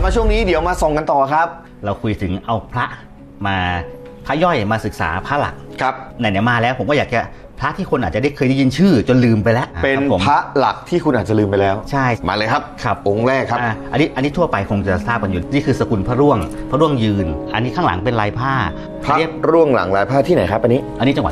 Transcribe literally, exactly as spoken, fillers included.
มาช่วงนี้เดี๋ยวมาส่องกันต่อครับเราคุยถึงเอาพระมาพระย่อยมาศึกษาพระหลักครับไหนๆมาแล้วผมก็อยากจะพระที่คนอาจจะได้เคยได้ยินชื่อจนลืมไปแล้วเป็นพระหลักที่คุณอาจจะลืมไปแล้วใช่มาเลยครับครับองค์แรกครับอันนี้อันนี้ทั่วไปคงจะทราบกันอยู่นี่คือสกุลพระร่วงพระร่วงยืนอันนี้ข้างหลังเป็นลายผ้าพระร่วงหลังลายผ้าที่ไหนครับอันนี้อันนี้จังหวัด